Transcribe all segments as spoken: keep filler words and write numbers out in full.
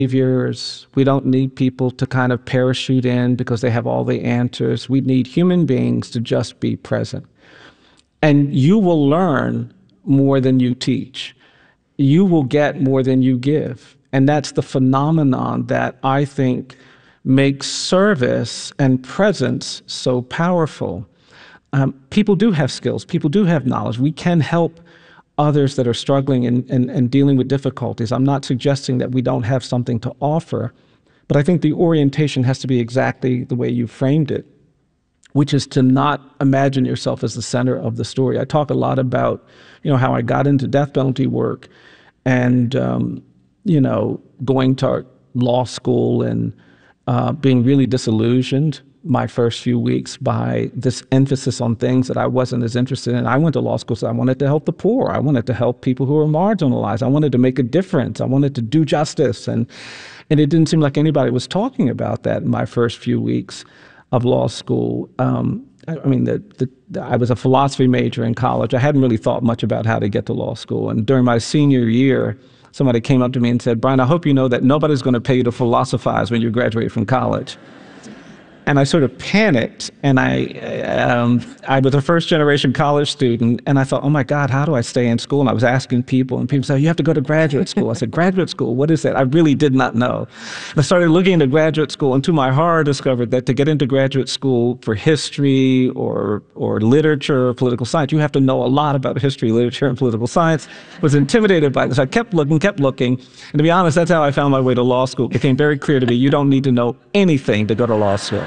saviors. We don't need people to kind of parachute in because they have all the answers. We need human beings to just be present. And you will learn more than you teach. You will get more than you give. And that's the phenomenon that I think makes service and presence so powerful. Um, people do have skills. People do have knowledge. We can help others that are struggling and, and, and dealing with difficulties. I'm not suggesting that we don't have something to offer, but I think the orientation has to be exactly the way you framed it, which is to not imagine yourself as the center of the story. I talk a lot about, you know, how I got into death penalty work and, um, you know, going to law school and uh, being really disillusioned my first few weeks by this emphasis on things that I wasn't as interested in. I went to law school because I wanted to help the poor. I wanted to help people who were marginalized. I wanted to make a difference. I wanted to do justice. And, and it didn't seem like anybody was talking about that in my first few weeks of law school. Um, I, I mean, the, the, the, I was a philosophy major in college. I hadn't really thought much about how to get to law school. And during my senior year, somebody came up to me and said, "Brian, I hope you know that nobody's going to pay you to philosophize when you graduate from college." And I sort of panicked, and I, um, I was a first-generation college student, and I thought, oh my God, how do I stay in school? And I was asking people, and people said, you have to go to graduate school. I said, graduate school, what is that? I really did not know. And I started looking into graduate school, and to my horror discovered that to get into graduate school for history or, or literature or political science, you have to know a lot about history, literature, and political science. I was intimidated by this. I kept looking, kept looking, and to be honest, that's how I found my way to law school. It became very clear to me, you don't need to know anything to go to law school.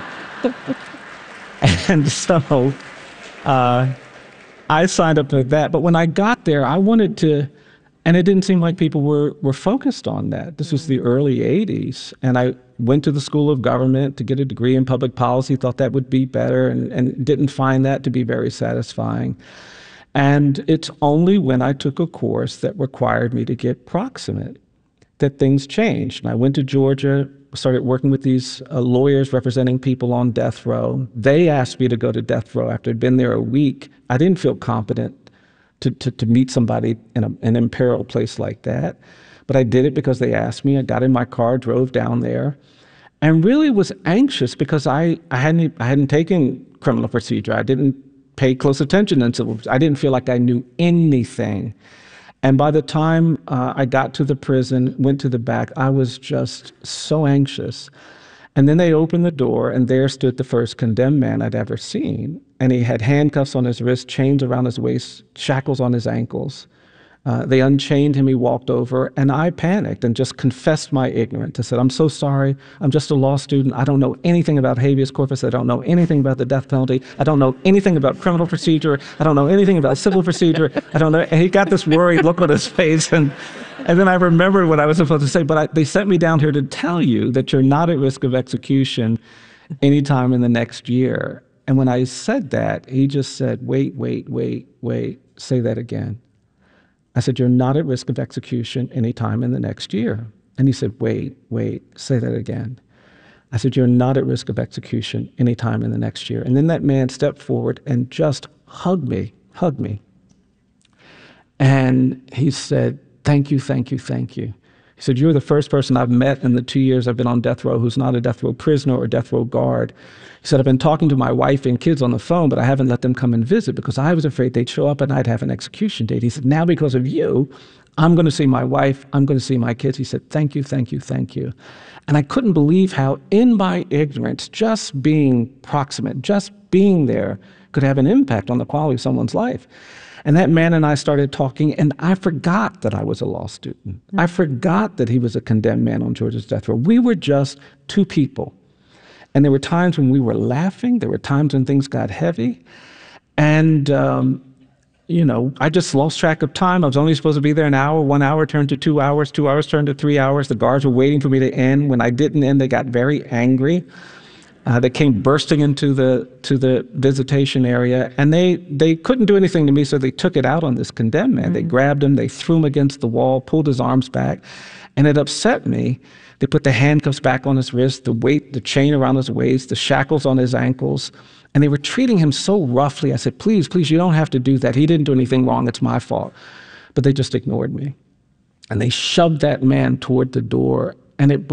And so uh, I signed up for that. But when I got there, I wanted to, and it didn't seem like people were, were focused on that. This was the early eighties. And I went to the School of Government to get a degree in public policy, thought that would be better, and, and didn't find that to be very satisfying. And it's only when I took a course that required me to get proximate that things changed. And I went to Georgia, started working with these uh, lawyers representing people on death row. They asked me to go to death row after I'd been there a week. I didn't feel competent to, to, to meet somebody in a, an imperiled place like that. But I did it because they asked me. I got in my car, drove down there, and really was anxious because I, I, hadn't, I hadn't taken criminal procedure. I didn't pay close attention in civil. I didn't feel like I knew anything. And by the time uh, I got to the prison, went to the back, I was just so anxious. And then they opened the door, and there stood the first condemned man I'd ever seen. And he had handcuffs on his wrist, chains around his waist, shackles on his ankles. Uh, they unchained him, he walked over, and I panicked and just confessed my ignorance. I said, I'm so sorry, I'm just a law student. I don't know anything about habeas corpus. I don't know anything about the death penalty. I don't know anything about criminal procedure. I don't know anything about civil procedure. I don't know. And he got this worried look on his face. And, and then I remembered what I was supposed to say, but I, they sent me down here to tell you that you're not at risk of execution anytime in the next year. And when I said that, he just said, wait, wait, wait, wait, say that again. I said, you're not at risk of execution anytime in the next year. And he said, wait, wait, say that again. I said, you're not at risk of execution anytime in the next year. And then that man stepped forward and just hugged me, hugged me. And he said, thank you, thank you, thank you. He said, you're the first person I've met in the two years I've been on death row who's not a death row prisoner or death row guard. He said, I've been talking to my wife and kids on the phone, but I haven't let them come and visit because I was afraid they'd show up and I'd have an execution date. He said, now because of you, I'm going to see my wife, I'm going to see my kids. He said, thank you, thank you, thank you. And I couldn't believe how in my ignorance, just being proximate, just being there could have an impact on the quality of someone's life. And that man and I started talking, and I forgot that I was a law student. Mm-hmm. I forgot that he was a condemned man on Georgia's death row. We were just two people. And there were times when we were laughing. There were times when things got heavy. And, um, you know, I just lost track of time. I was only supposed to be there an hour. One hour turned to two hours. Two hours turned to three hours. The guards were waiting for me to end. When I didn't end, they got very angry. Uh, they came bursting into the to the visitation area, and they they couldn't do anything to me, so they took it out on this condemned man. Mm-hmm. They grabbed him, they threw him against the wall, pulled his arms back, and it upset me. They put the handcuffs back on his wrist, the weight, the chain around his waist, the shackles on his ankles, and they were treating him so roughly. I said, please, please, you don't have to do that. He didn't do anything wrong. It's my fault. But they just ignored me. And they shoved that man toward the door, and it